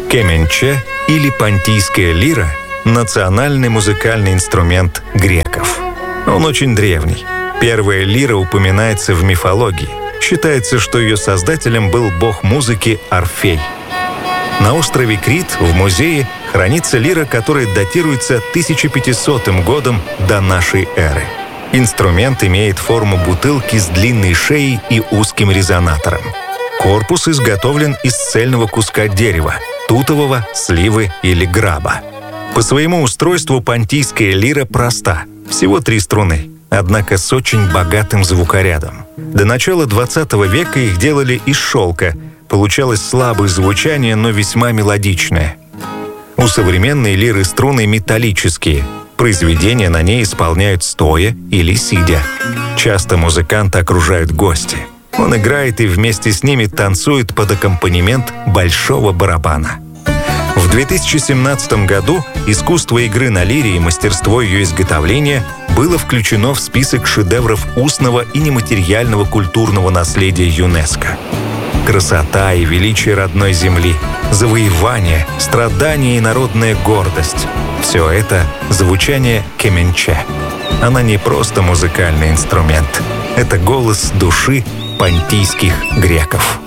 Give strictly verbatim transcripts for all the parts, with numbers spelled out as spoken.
Кеменче или понтийская лира – национальный музыкальный инструмент греков. Он очень древний. Первая лира упоминается в мифологии. Считается, что ее создателем был бог музыки Орфей. На острове Крит в музее хранится лира, которая датируется тысяча пятисотым годом до нашей эры. Инструмент имеет форму бутылки с длинной шеей и узким резонатором. Корпус изготовлен из цельного куска дерева – тутового, сливы или граба. По своему устройству понтийская лира проста – всего три струны, однако с очень богатым звукорядом. До начала двадцатого века их делали из шелка. Получалось слабое звучание, но весьма мелодичное. У современной лиры струны металлические. Произведения на ней исполняют стоя или сидя. Часто музыканта окружают гости. Он играет и вместе с ними танцует под аккомпанемент большого барабана. В две тысячи семнадцатом году искусство игры на лире и мастерство ее изготовления было включено в список шедевров устного и нематериального культурного наследия ЮНЕСКО. Красота и величие родной земли, завоевание, страдания и народная гордость – все это звучание кеменче. Она не просто музыкальный инструмент. Это голос души понтийских греков.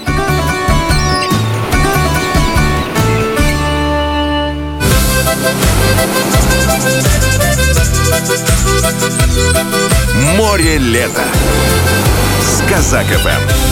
Море лета с Казак эф эм.